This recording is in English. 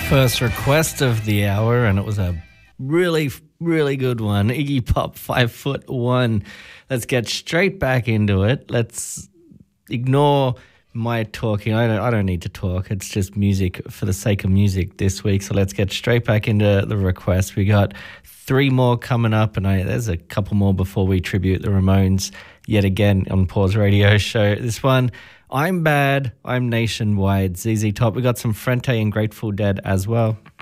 First request of the hour, and it was a really, really good one. Iggy Pop, 5'1". Let's get straight back into it. Let's ignore my talking. I don't need to talk. It's just music for the sake of music this week. So let's get straight back into the request. We got 3 more coming up, and there's a couple more before we tribute the Ramones yet again on Pause Radio Show. This one, I'm Bad, I'm Nationwide, ZZ Top. We got some Frente and Grateful Dead as well.